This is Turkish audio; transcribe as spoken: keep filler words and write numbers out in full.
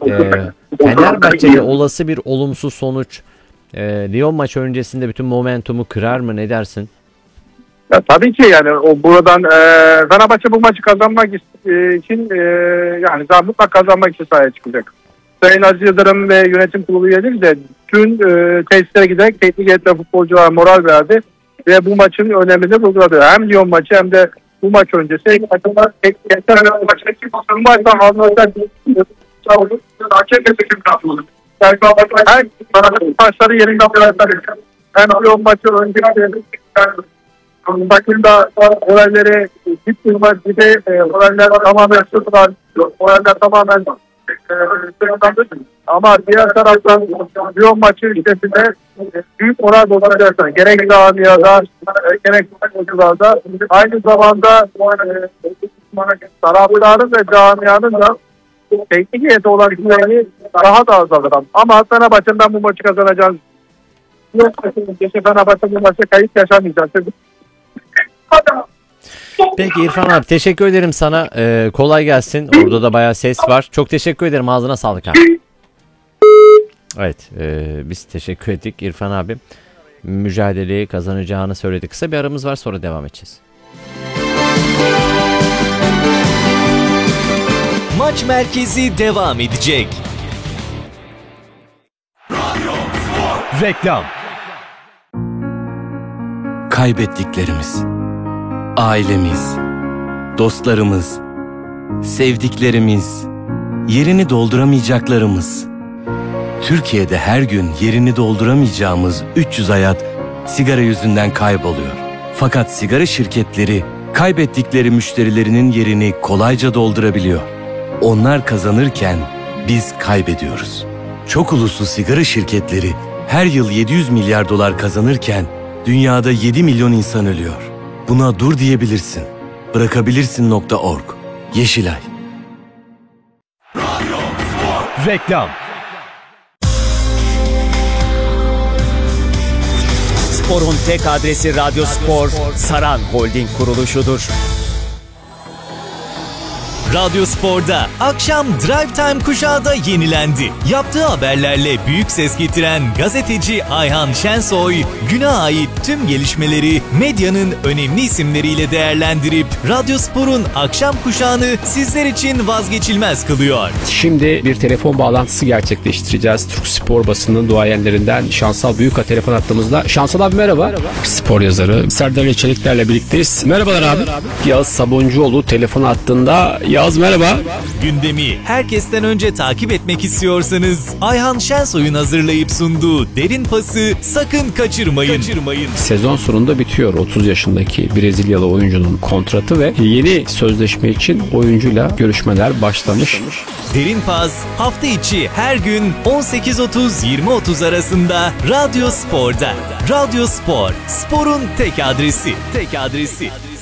e, Fenerbahçe'de olası bir olumsuz sonuç e, Lyon maçı öncesinde bütün momentumu kırar mı, ne dersin? Ya, tabii ki yani o buradan e, Fenerbahçe bu maçı kazanmak e, için e, yani daha mutlaka kazanmak için sahaya çıkacak. Sayın Aziz Yıldırım ve yönetim kurulu üyeleri de tüm e, tesislere giderek teknik heyetle futbolculara moral verdi ve bu maçın önemini vurguladı. Hem Lyon maçı hem de bu maç öncesi takımlar teknik heyetle maçtaki bu maçtan anlaşılan hakem kesim katıldı. Yani her maçları yerinden bıraktılar. Hem Lyon maçı öncesi takımda oralleri hiç durmaz gibi oraller tamamen sıfırlar. Oraller tamamen e, ama diğer taraftan Lyon maçı içerisinde büyük moral bozulacaklar. Gerek camiada gerek oyuncularda aynı zamanda e, taraftarın ve camianın da teknik heyeti olan güveni daha da azalır. Ama Fenerbahçe'nin ben bu maçı kazanacağını Geçen Fenerbahçe bu maçta kayıp yaşamayacak. Peki İrfan abi, teşekkür ederim sana. Ee, kolay gelsin. Orada da bayağı ses var. Çok teşekkür ederim. Ağzına sağlık abi. Evet, e, biz teşekkür ettik İrfan abi. Mücadeleyi kazanacağını söyledi. Kısa bir aramız var, sonra devam edeceğiz. Maç merkezi devam edecek. Reklam. Kaybettiklerimiz, ailemiz, dostlarımız, sevdiklerimiz, yerini dolduramayacaklarımız. Türkiye'de her gün yerini dolduramayacağımız üç yüz hayat sigara yüzünden kayboluyor. Fakat sigara şirketleri kaybettikleri müşterilerinin yerini kolayca doldurabiliyor. Onlar kazanırken biz kaybediyoruz. Çok uluslu sigara şirketleri her yıl yedi yüz milyar dolar kazanırken dünyada yedi milyon insan ölüyor. Buna dur diyebilirsin. Bırakabilirsin nokta org. Yeşilay. Reklam. Spor'un tek adresi Radyo Spor, Saran Holding kuruluşudur. Radyo Spor'da akşam Drive Time kuşağı da yenilendi. Yaptığı haberlerle büyük ses getiren gazeteci Ayhan Şensoy, güne ait tüm gelişmeleri medyanın önemli isimleriyle değerlendirip Radyo Spor'un akşam kuşağını sizler için vazgeçilmez kılıyor. Şimdi bir telefon bağlantısı gerçekleştireceğiz. Türk spor basının duayenlerinden Şansal Büyük'a telefon attığımızda. Şansal abi merhaba. merhaba. Spor yazarı Serdar Çelikler'le birlikteyiz. Merhabalar abi. abi. Yağız Sabuncuoğlu telefon attığında. Yağız merhaba. Gündemi herkesten önce takip etmek istiyorsanız Ayhan Şensoy'un hazırlayıp sunduğu Derin Pası sakın kaçırmayın. kaçırmayın. Sezon sonunda bitiyor otuz yaşındaki Brezilyalı oyuncunun kontratı ve yeni sözleşme için oyuncuyla görüşmeler başlamış. Derin Pas hafta içi her gün on sekiz otuz yirmi otuz arasında Radyo Spor'da. Radyo Spor, sporun tek adresi. Tek adresi.